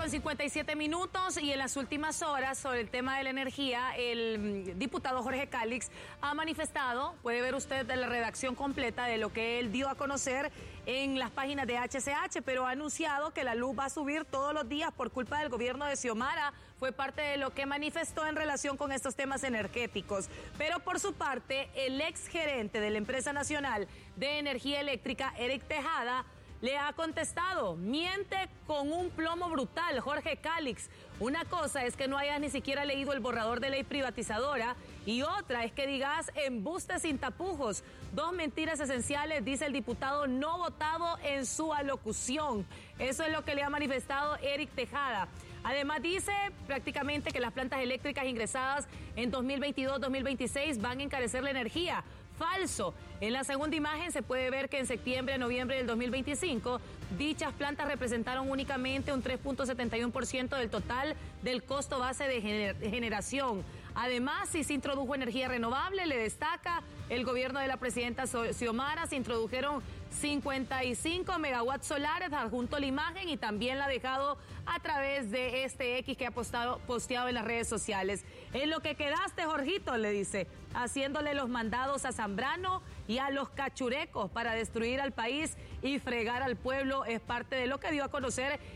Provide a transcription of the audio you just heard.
8:57 y en las últimas horas sobre el tema de la energía, el diputado Jorge Calix ha manifestado, puede ver usted de la redacción completa de lo que él dio a conocer en las páginas de HCH, pero ha anunciado que la luz va a subir todos los días por culpa del gobierno de Xiomara. Fue parte de lo que manifestó en relación con estos temas energéticos. Pero por su parte, el ex gerente de la Empresa Nacional de Energía Eléctrica, Eric Tejada, le ha contestado, miente con un plomo brutal, Jorge Calix. Una cosa es que no hayas ni siquiera leído el borrador de ley privatizadora y otra es que digas embuste sin tapujos. Dos mentiras esenciales, dice el diputado no votado en su alocución. Eso es lo que le ha manifestado Eric Tejada. Además dice prácticamente que las plantas eléctricas ingresadas en 2022-2026 van a encarecer la energía. Falso. En la segunda imagen se puede ver que en septiembre, noviembre del 2025, dichas plantas representaron únicamente un 3.71% del total del costo base de generación. Además, si se introdujo energía renovable, le destaca el gobierno de la presidenta Xiomara, se introdujeron 55 megawatts solares, adjunto a la imagen y también la ha dejado a través de este X que ha posteado en las redes sociales. En lo que quedaste, Jorgito, le dice, haciéndole los mandados a Zambrano y a los cachurecos para destruir al país y fregar al pueblo, es parte de lo que dio a conocer